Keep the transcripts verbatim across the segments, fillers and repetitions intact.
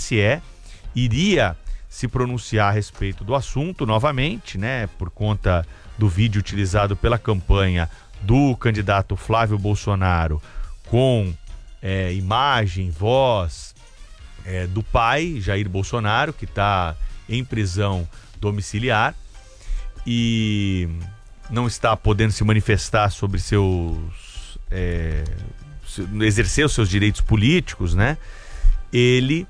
S E iria se pronunciar a respeito do assunto novamente, né, por conta do vídeo utilizado pela campanha do candidato Flávio Bolsonaro com é, imagem, voz é, do pai, Jair Bolsonaro, que está em prisão domiciliar e não está podendo se manifestar sobre seus... É, exercer os seus direitos políticos, né? Ele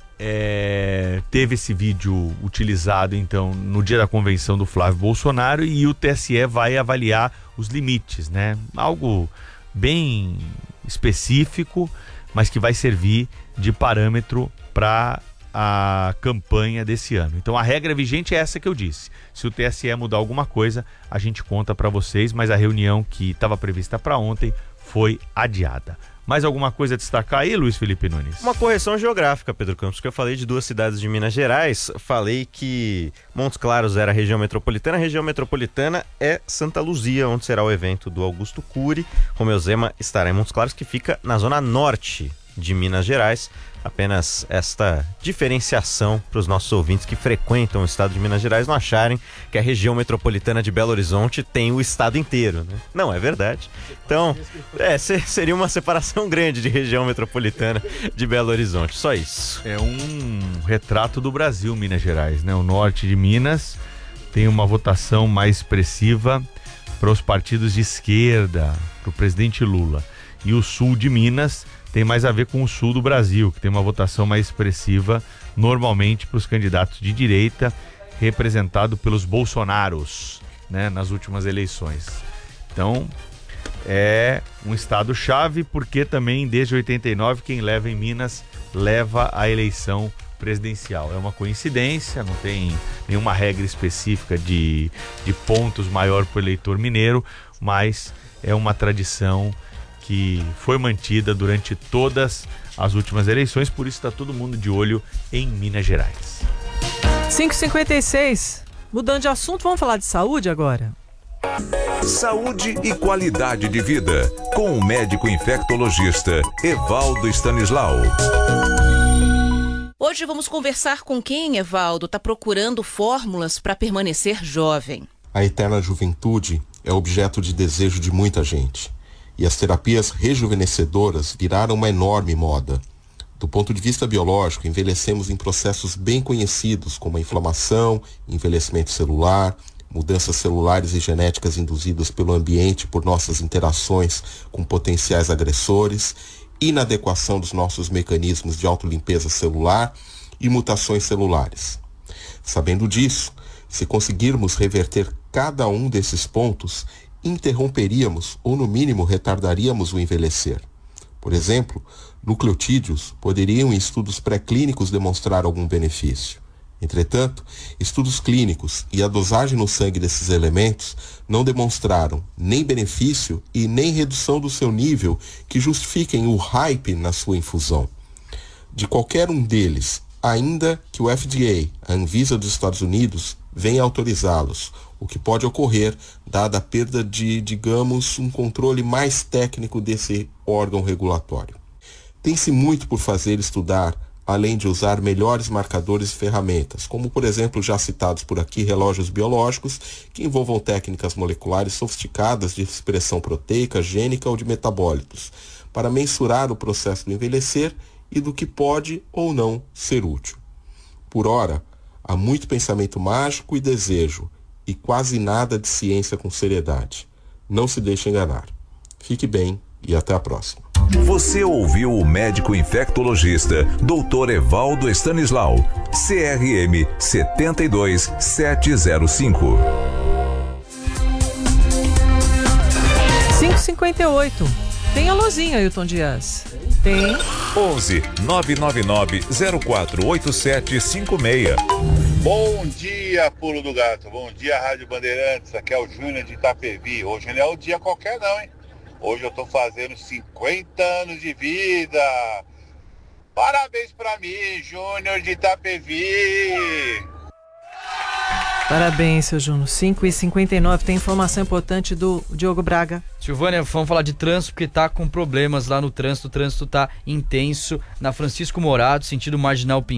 é, teve esse vídeo utilizado, então, no dia da convenção do Flávio Bolsonaro, e o T S E vai avaliar os limites, né? Algo bem específico, mas que vai servir de parâmetro para a campanha desse ano. Então a regra vigente é essa que eu disse. Se o T S E mudar alguma coisa, a gente conta para vocês, mas a reunião que estava prevista para ontem foi adiada. Mais alguma coisa a destacar aí, Luiz Felipe Nunes? Uma correção geográfica, Pedro Campos, que eu falei de duas cidades de Minas Gerais. Falei que Montes Claros era a região metropolitana. A região metropolitana é Santa Luzia, onde será o evento do Augusto Cury. Romeu Zema estará em Montes Claros, que fica na zona norte de Minas Gerais. Apenas esta diferenciação para os nossos ouvintes que frequentam o estado de Minas Gerais não acharem que a região metropolitana de Belo Horizonte tem o estado inteiro, né? Não, é verdade. Então, é, seria uma separação grande de região metropolitana de Belo Horizonte, só isso. É um retrato do Brasil, Minas Gerais, né? O norte de Minas tem uma votação mais expressiva para os partidos de esquerda, para o presidente Lula. E o sul de Minas tem mais a ver com o sul do Brasil, que tem uma votação mais expressiva normalmente para os candidatos de direita, representado pelos Bolsonaros, né, nas últimas eleições. Então, é um estado-chave, porque também desde oitenta e nove quem leva em Minas leva a eleição presidencial. É uma coincidência, não tem nenhuma regra específica de, de pontos maior para o eleitor mineiro, mas é uma tradição que foi mantida durante todas as últimas eleições, por isso está todo mundo de olho em Minas Gerais. cinco e cinquenta e seis, mudando de assunto, vamos falar de saúde agora? Saúde e qualidade de vida, com o médico infectologista Evaldo Stanislau. Hoje vamos conversar com quem, Evaldo, está procurando fórmulas para permanecer jovem. A eterna juventude é objeto de desejo de muita gente. E as terapias rejuvenescedoras viraram uma enorme moda. Do ponto de vista biológico, envelhecemos em processos bem conhecidos, como a inflamação, envelhecimento celular, mudanças celulares e genéticas induzidas pelo ambiente por nossas interações com potenciais agressores, inadequação dos nossos mecanismos de autolimpeza celular e mutações celulares. Sabendo disso, se conseguirmos reverter cada um desses pontos, interromperíamos ou, no mínimo, retardaríamos o envelhecer. Por exemplo, nucleotídeos poderiam, em estudos pré-clínicos, demonstrar algum benefício. Entretanto, estudos clínicos e a dosagem no sangue desses elementos não demonstraram nem benefício e nem redução do seu nível que justifiquem o hype na sua infusão. De qualquer um deles, ainda que o F D A, a Anvisa dos Estados Unidos, venha autorizá-los, o que pode ocorrer, dada a perda de, digamos, um controle mais técnico desse órgão regulatório. Tem-se muito por fazer e estudar, além de usar melhores marcadores e ferramentas, como, por exemplo, já citados por aqui, relógios biológicos, que envolvam técnicas moleculares sofisticadas de expressão proteica, gênica ou de metabólitos, para mensurar o processo do envelhecer e do que pode ou não ser útil. Por ora, há muito pensamento mágico e desejo, e quase nada de ciência com seriedade. Não se deixe enganar. Fique bem e até a próxima. Você ouviu o médico infectologista doutor Evaldo Stanislau, C R M sete dois sete zero cinco. cinco e cinquenta e oito. Tem alôzinho, Ailton Dias? Tem. onze nove nove nove zero quatro oito sete cinco seis. Bom dia, Pulo do Gato. Bom dia, Rádio Bandeirantes. Aqui é o Júnior de Itapevi. Hoje não é um dia qualquer não, hein? Hoje eu tô fazendo cinquenta anos de vida. Parabéns pra mim, Júnior de Itapevi. Parabéns, seu Júnior. cinco e cinquenta e nove. Tem informação importante do Diogo Braga. Silvânia, vamos falar de trânsito, porque tá com problemas lá no trânsito. O trânsito tá intenso na Francisco Morado, sentido Marginal Pinheiro.